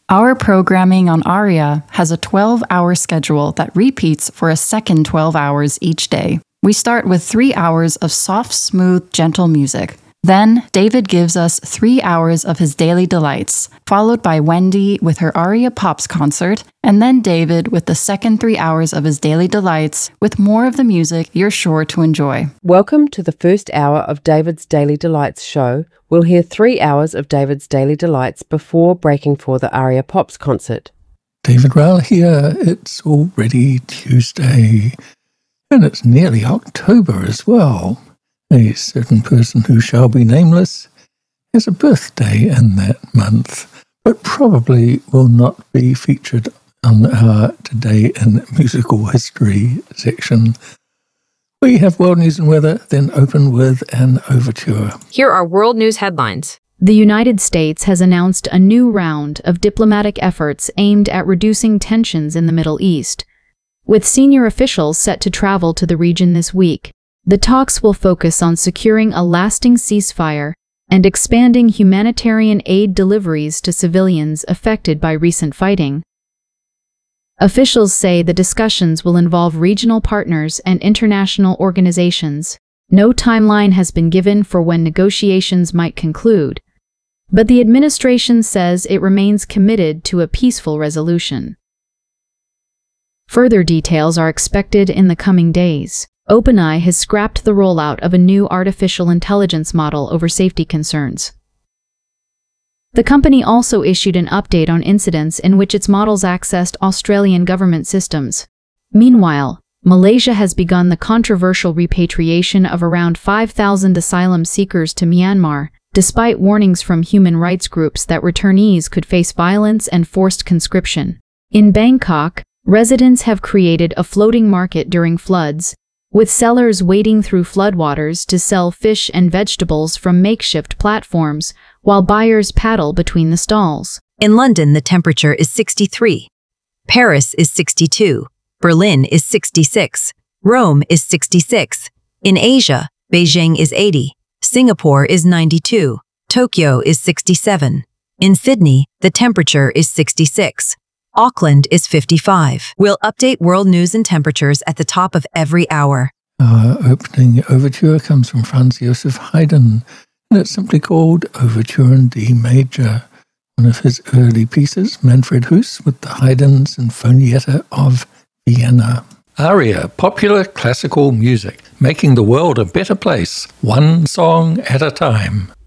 Our programming on ARIA has a 12-hour schedule that repeats for a second 12 hours each day. We start with 3 hours of soft, smooth, gentle music. Then, David gives us 3 hours of his daily delights, followed by Wendy with her Aria Pops concert, and then David with the second 3 hours of his daily delights, with more of the music you're sure to enjoy. Welcome to the first hour of David's Daily Delights show. We'll hear 3 hours of David's Daily Delights before breaking for the Aria Pops concert. David Rowell here. It's already Tuesday, and it's nearly October as well. A certain person who shall be nameless has a birthday in that month, but probably will not be featured on our Today in Musical History section. We have world news and weather, then open with an overture. Here are world news headlines. The United States has announced a new round of diplomatic efforts aimed at reducing tensions in the Middle East, with senior officials set to travel to the region this week. The talks will focus on securing a lasting ceasefire and expanding humanitarian aid deliveries to civilians affected by recent fighting. Officials say the discussions will involve regional partners and international organizations. No timeline has been given for when negotiations might conclude, but the administration says it remains committed to a peaceful resolution. Further details are expected in the coming days. OpenAI has scrapped the rollout of a new artificial intelligence model over safety concerns. The company also issued an update on incidents in which its models accessed Australian government systems. Meanwhile, Malaysia has begun the controversial repatriation of around 5,000 asylum seekers to Myanmar, despite warnings from human rights groups that returnees could face violence and forced conscription. In Bangkok, residents have created a floating market during floods, with sellers wading through floodwaters to sell fish and vegetables from makeshift platforms, while buyers paddle between the stalls. In London, the temperature is 63. Paris is 62. Berlin is 66. Rome is 66. In Asia, Beijing is 80. Singapore is 92. Tokyo is 67. In Sydney, the temperature is 66. Auckland is 55. We'll update world news and temperatures at the top of every hour. Our opening overture comes from Franz Joseph Haydn, and it's simply called Overture in D Major, one of his early pieces, Manfred Huss with the Haydn Sinfonietta of Vienna. Aria, popular classical music, making the world a better place, one song at a time.